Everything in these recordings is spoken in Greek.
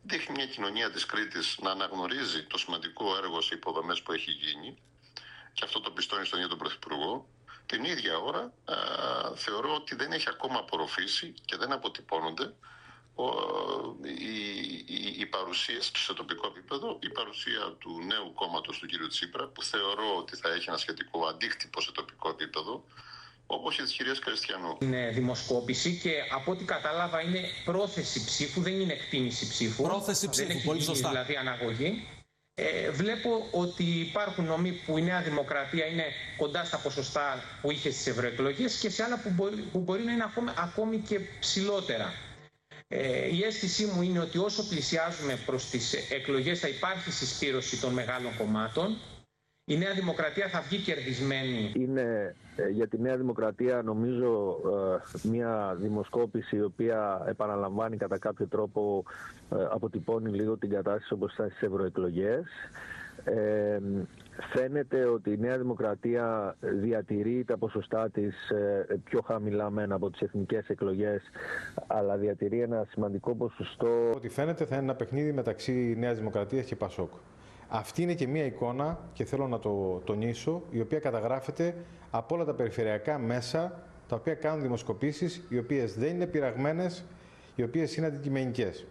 δείχνει μια κοινωνία της Κρήτης να αναγνωρίζει το σημαντικό έργο σε υποδομές που έχει γίνει και αυτό το πιστώνει στον ίδιο τον Πρωθυπουργό. Την ίδια ώρα θεωρώ ότι δεν έχει ακόμα απορροφήσει και δεν αποτυπώνονται η παρουσία σε τοπικό επίπεδο, η παρουσία του νέου κόμματος του κ. Τσίπρα, που θεωρώ ότι θα έχει ένα σχετικό αντίκτυπο σε τοπικό επίπεδο, όπως και της κυρίας Κριστιανού. Είναι δημοσκόπηση και από ό,τι κατάλαβα είναι πρόθεση ψήφου, δεν είναι εκτίμηση ψήφου. Πρόθεση ψήφου, πολύ σωστά. Δηλαδή αναγωγή. Βλέπω ότι υπάρχουν νομοί που η Νέα Δημοκρατία είναι κοντά στα ποσοστά που είχε στις ευρωεκλογές και σε άλλα που μπορεί να είναι ακόμη και ψηλότερα. Η αίσθησή μου είναι ότι όσο πλησιάζουμε προς τις εκλογές θα υπάρχει συσπήρωση των μεγάλων κομμάτων. Η Νέα Δημοκρατία θα βγει κερδισμένη. Είναι για τη Νέα Δημοκρατία νομίζω μια δημοσκόπηση η οποία επαναλαμβάνει κατά κάποιο τρόπο, αποτυπώνει λίγο την κατάσταση όπως ήταν στις ευρωεκλογές. Φαίνεται ότι η Νέα Δημοκρατία διατηρεί τα ποσοστά της πιο χαμηλά μεν από τις εθνικές εκλογές, αλλά διατηρεί ένα σημαντικό ποσοστό. Ό,τι φαίνεται θα είναι ένα παιχνίδι μεταξύ Νέας Δημοκρατίας και Πασόκ. Αυτή είναι και μία εικόνα, και θέλω να το τονίσω, η οποία καταγράφεται από όλα τα περιφερειακά μέσα, τα οποία κάνουν δημοσκοπήσεις, οι οποίες δεν είναι πειραγμένες, οι οποίες είναι αντικειμενικές.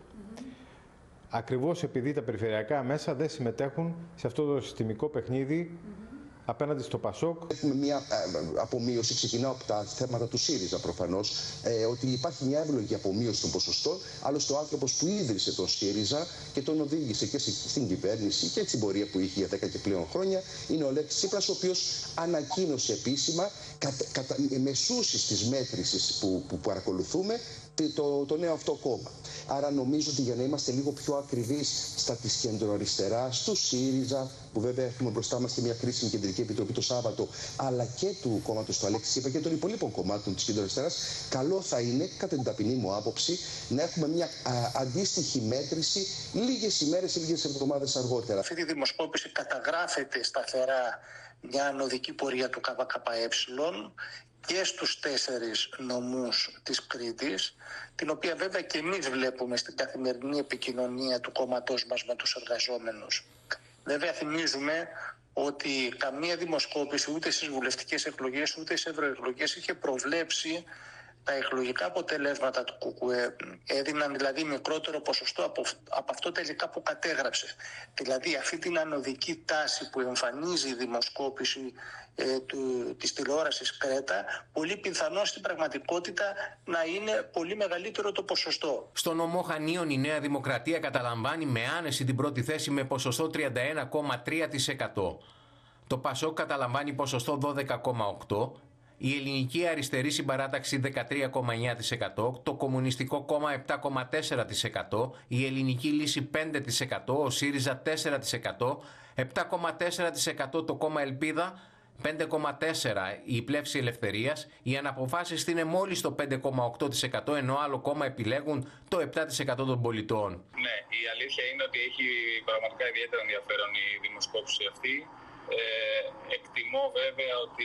Ακριβώς επειδή τα περιφερειακά μέσα δεν συμμετέχουν σε αυτό το συστημικό παιχνίδι απέναντι στο Πασόκ. Έχουμε μια απομείωση, ξεκινάω από τα θέματα του ΣΥΡΙΖΑ προφανώς, ότι υπάρχει μια εύλογη απομείωση των ποσοστών. Άλλωστε ο άνθρωπος που ίδρυσε τον ΣΥΡΙΖΑ και τον οδήγησε και στην κυβέρνηση και στην πορεία που είχε για 10 και πλέον χρόνια είναι ο Αλέξης Τσίπρας, ο οποίος ανακοίνωσε επίσημα μεσούσεις της μέτρησης που παρακολουθούμε το νέο αυτό κόμμα. Άρα νομίζω ότι για να είμαστε λίγο πιο ακριβείς στα της κεντροαριστεράς, του ΣΥΡΙΖΑ, που βέβαια έχουμε μπροστά μας και μια κρίσιμη κεντρική επιτροπή το Σάββατο, αλλά και του κόμματος του Αλέξη Τσίπρα και των υπολείπων κομμάτων της κεντροαριστεράς, καλό θα είναι, κατά την ταπεινή μου άποψη, να έχουμε μια αντίστοιχη μέτρηση λίγες ημέρες ή λίγες εβδομάδες αργότερα. Αυτή τη δημοσκόπηση καταγράφεται σταθερά μια ανωδική πορεία του ΚΚΕ και στους 4 νομούς της Κρήτης, την οποία βέβαια και εμείς βλέπουμε στην καθημερινή επικοινωνία του κόμματός μας με τους εργαζόμενους. Βέβαια θυμίζουμε ότι καμία δημοσκόπηση ούτε στις βουλευτικές εκλογές ούτε στις ευρωεκλογές είχε προβλέψει τα εκλογικά αποτελέσματα του ΚΚΕ, έδιναν δηλαδή μικρότερο ποσοστό από αυτό τελικά που κατέγραψε. Δηλαδή αυτή την ανωδική τάση που εμφανίζει η δημοσκόπηση της τηλεόρασης Κρέτα, πολύ πιθανό στην πραγματικότητα να είναι πολύ μεγαλύτερο το ποσοστό. Στο νομό Χανίων η Νέα Δημοκρατία καταλαμβάνει με άνεση την πρώτη θέση με ποσοστό 31,3%. Το Πασόκ καταλαμβάνει ποσοστό 12,8%. Η Ελληνική Αριστερή Συμπαράταξη 13,9%, το Κομμουνιστικό Κόμμα 7,4%, η Ελληνική Λύση 5%, ο ΣΥΡΙΖΑ 4%, 7,4% το Κόμμα Ελπίδα, 5,4% η Πλεύση Ελευθερίας, οι αναποφάσεις είναι μόλις το 5,8%, ενώ άλλο κόμμα επιλέγουν το 7% των πολιτών. Ναι, η αλήθεια είναι ότι έχει πραγματικά ιδιαίτερα ενδιαφέρον η δημοσκόπηση αυτή. Εκτιμώ βέβαια ότι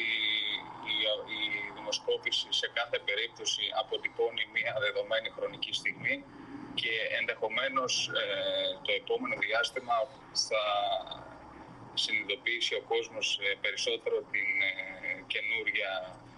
η δημοσκόπηση σε κάθε περίπτωση αποτυπώνει μια δεδομένη χρονική στιγμή και ενδεχομένως το επόμενο διάστημα θα συνειδητοποιήσει ο κόσμος περισσότερο την καινούρια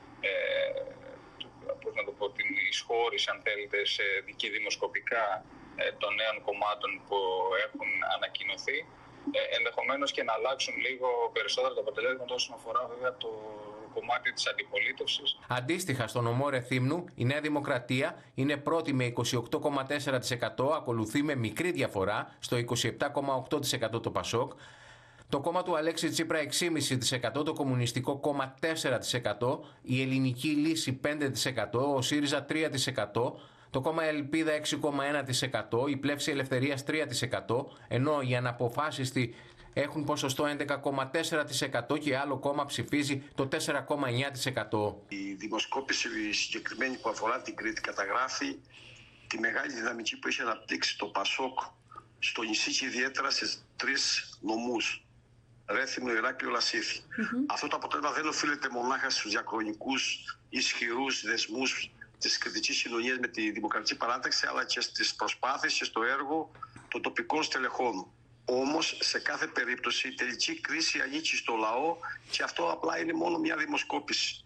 την εισχώρηση, αν θέλετε, σε δημοσκοπικά των νέων κομμάτων που έχουν ανακοινωθεί. Ενδεχομένως και να αλλάξουν λίγο περισσότερο το αποτελέσμα όσον αφορά βέβαια το κομμάτι της αντιπολίτευσης. Αντίστοιχα, στο νομό Ρεθύμνου η Νέα Δημοκρατία είναι πρώτη με 28,4%, ακολουθεί με μικρή διαφορά στο 27,8% το Πασόκ. Το κόμμα του Αλέξη Τσίπρα 6,5%, το Κομμουνιστικό Κόμμα 4%, η Ελληνική Λύση 5%, ο ΣΥΡΙΖΑ 3%, το κόμμα Ελπίδα 6,1%, η Πλεύση Ελευθερίας 3%, ενώ οι αναποφάσιστοι έχουν ποσοστό 11,4% και άλλο κόμμα ψηφίζει το 4,9%. Η δημοσκόπηση συγκεκριμένη που αφορά την Κρήτη καταγράφει τη μεγάλη δυναμική που έχει αναπτύξει το Πασόκ στο νησί και ιδιαίτερα σε 3 νομούς. Ρέθυμνο, Ηράκλειο, Λασίθι. Αυτό το αποτέλεσμα δεν οφείλεται μονάχα στους διαχρονικούς ισχυρούς δεσμούς της κριτικής κοινωνίας με τη Δημοκρατική Παράταξη, αλλά και στις προσπάθειες και στο έργο των τοπικών στελεχών. Όμως, σε κάθε περίπτωση, η τελική κρίση ανήκει στο λαό και αυτό απλά είναι μόνο μια δημοσκόπηση.